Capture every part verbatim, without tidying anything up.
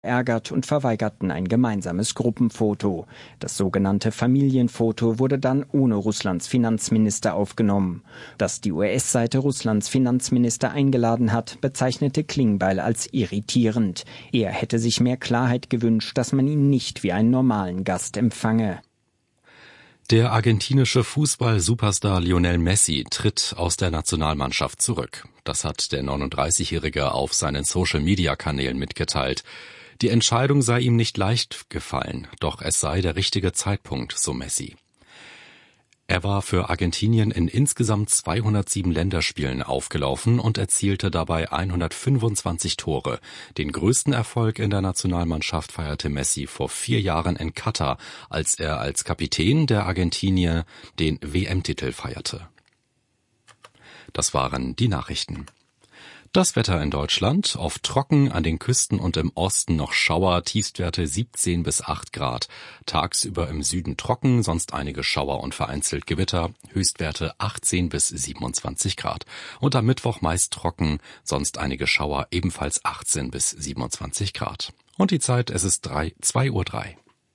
ärgert und verweigerten ein gemeinsames Gruppenfoto. Das sogenannte Familienfoto wurde dann ohne Russlands Finanzminister aufgenommen. Dass die U S-Seite Russlands Finanzminister eingeladen hat, bezeichnete Klingbeil als irritierend. Er hätte sich mehr Klarheit gewünscht, dass man ihn nicht wie einen normalen Gast empfange. Der argentinische Fußball-Superstar Lionel Messi tritt aus der Nationalmannschaft zurück. Das hat der neununddreißigjährige auf seinen Social-Media-Kanälen mitgeteilt. Die Entscheidung sei ihm nicht leicht gefallen, doch es sei der richtige Zeitpunkt, so Messi. Er war für Argentinien in insgesamt zweihundertsieben Länderspielen aufgelaufen und erzielte dabei hundertfünfundzwanzig Tore. Den größten Erfolg in der Nationalmannschaft feierte Messi vor vier Jahren in Katar, als er als Kapitän der Argentinier den W M-Titel feierte. Das waren die Nachrichten. Das Wetter in Deutschland, oft trocken, an den Küsten und im Osten noch Schauer, Tiefstwerte siebzehn bis acht Grad. Tagsüber im Süden trocken, sonst einige Schauer und vereinzelt Gewitter, Höchstwerte achtzehn bis siebenundzwanzig Grad. Und am Mittwoch meist trocken, sonst einige Schauer, ebenfalls achtzehn bis siebenundzwanzig Grad. Und die Zeit, es ist zwei Uhr drei.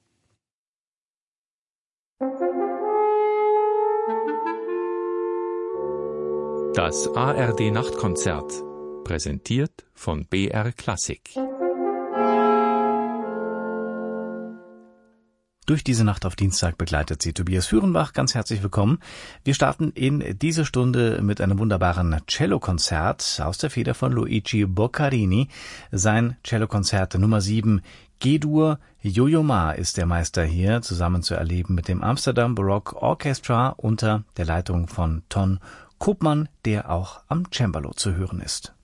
Das A R D-Nachtkonzert, präsentiert von B R Klassik. Durch diese Nacht auf Dienstag begleitet sie Tobias Führenbach. Ganz herzlich willkommen. Wir starten in diese Stunde mit einem wunderbaren Cellokonzert aus der Feder von Luigi Boccarini. Sein Cellokonzert Nummer sieben, G-Dur. Yo-Yo Ma ist der Meister hier, zusammen zu erleben mit dem Amsterdam Baroque Orchestra unter der Leitung von Ton Koopman, der auch am Cembalo zu hören ist.